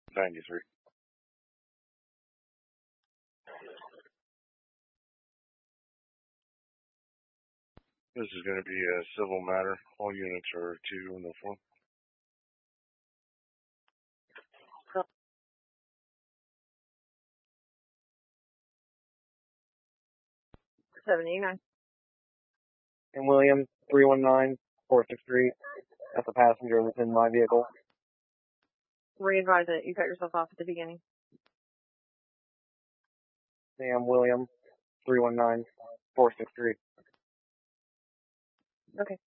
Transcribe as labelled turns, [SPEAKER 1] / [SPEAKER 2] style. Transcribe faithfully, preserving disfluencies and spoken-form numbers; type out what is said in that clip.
[SPEAKER 1] ninety-three. This is going to be a civil matter. All units are two in the form.
[SPEAKER 2] seventy-nine.
[SPEAKER 3] And William, three one nine, four six three. That's a passenger that's in my vehicle.
[SPEAKER 2] Re-advise that you cut yourself off at the beginning.
[SPEAKER 3] Sam, William, three one nine, four six three.
[SPEAKER 2] Okay.